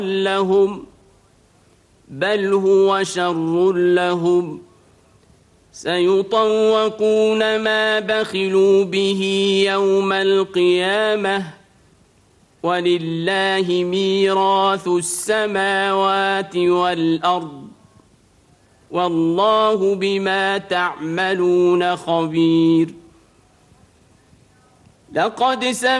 لهم بل هو شر لهم سيطوقون ما بخلوا به يوم القيامة ولله ميراث السماوات والأرض والله بما تعملون خبير. لقد